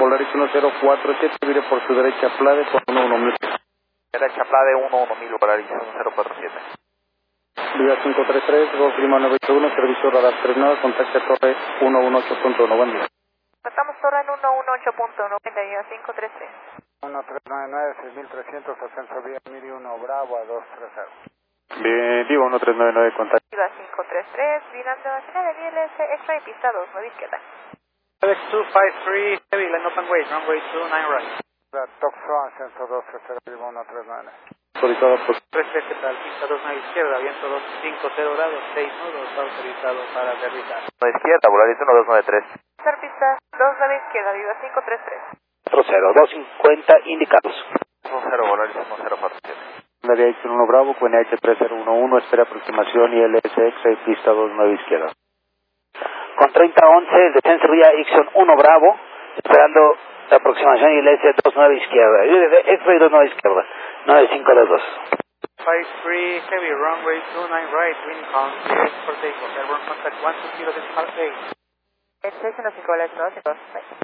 Volaris 1047, vire por su derecha Plade por 11000. Derecha Plade 11000, Volaris 1047. Vía 533, Golf Lima 981, servicio radar 39, contacte Torre 118.90. Estamos Torre en 118.90, 533. 1399, 6300, ascenso vía 1001, Bravo a 230. Bien, Viva 1399, contacte. Viva 533, virando hacia el ILS, extra en pista 2, 9 izquierda. FedEx 253, heavy, line open weight, runway 29 right. Toxo, ascenso 230, Viva 139. Autorizado por 33, ¿qué tal? Pista 29 izquierda, viento 250 grados, 6 nudos, está autorizado para aterrizar. Izquierda, Volaris 1293. Hacer pista 29 izquierda, Viva 533. 40, 250 indicados. 10, Volaris 1047. Aviation 1 Bravo, QNH 3011, espera aproximación ILSX y pista 29 izquierda. Con 3011, descenso vía Ixon 1 Bravo, esperando la aproximación ILS 29 izquierda. X-ray 29 izquierda, 9522. 53, heavy, runway 29 right, wind calm, clear for takeoff, airborne contact 120.8. Station 5, Volaris 9,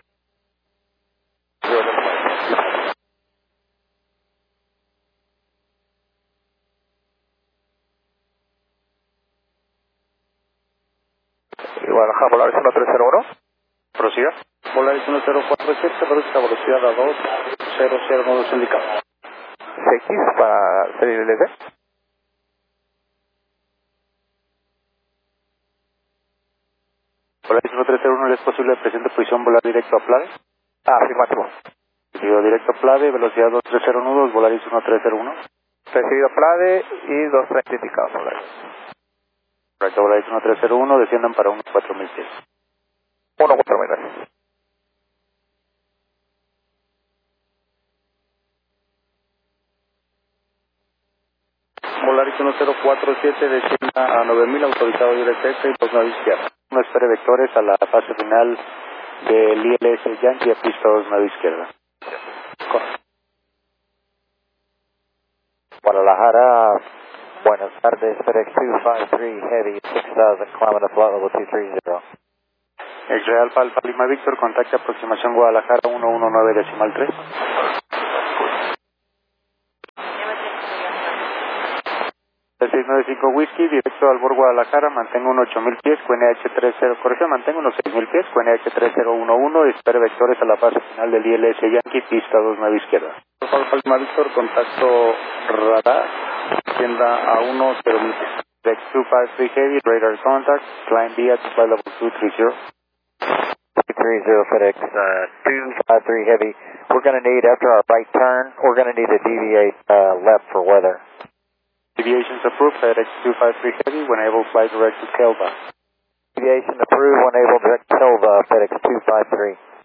Guadalajara, Volaris 1301. Prosiga. Volaris 1047, reduzca velocidad a 200 nodos indicados. CX para salir el LD. Volaris 1301, ¿le es posible presente posición volar directo a Plade? Afirmativo. Recibido directo a Plade, velocidad 230 nudos, Volaris 1301. Recibido Plade y 230 indicados, Volaris. Correcto, Volaris 1301, desciendan para unos 4000 pies. 14000, gracias. Volaris 1047, descienda a 9000, autorizado ILSX y 29 izquierda. No espere vectores a la fase final del ILS Yankee a pista 29 izquierda. Guadalajara, buenas tardes, FedEx 253 Heavy, 6000 km flight level 230. X-ray Alfa Alfa Lima Víctor, contacte aproximación Guadalajara 119.3. 695 Whisky, directo al bord Guadalajara, mantengo unos 8000 pies, QNH 30, correcto, mantengo unos 6000 pies, QNH 3011, espere vectores a la fase final del ILS Yankee, pista 29 izquierda. Alfa Lima Víctor, contacto radar, tienda a 10.000 pies. FedEx 253 Heavy, radar contact, climb via to flight level 230. 230 FedEx 253 Heavy, we're going to need, after our right turn, we're going to need to deviate left for weather. Deviations approved, FedEx 253 Heavy, when able, fly direct to Kelva. Deviation approved, when able, direct Silva, FedEx 253.